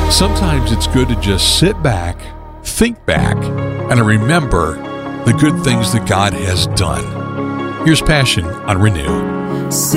Sometimes it's good to just sit back, think back, and remember the good things that God has done. Here's Passion on Renew.